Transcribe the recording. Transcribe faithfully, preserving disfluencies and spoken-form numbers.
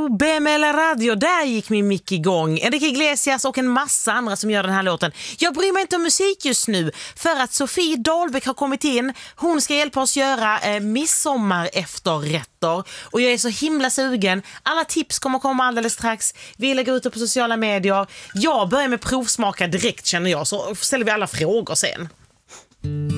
B M L Radio, där gick min mick igång. Enrique Iglesias och en massa andra som gör den här låten. Jag bryr mig inte om musik just nu för att Sofie Dahlbeck har kommit in. Hon ska hjälpa oss göra eh, midsommar efterrätter. Och jag är så himla sugen. Alla tips kommer komma alldeles strax. Vi lägger ut det på sociala medier. Jag börjar med provsmaka direkt, känner jag, så ställer vi alla frågor sen.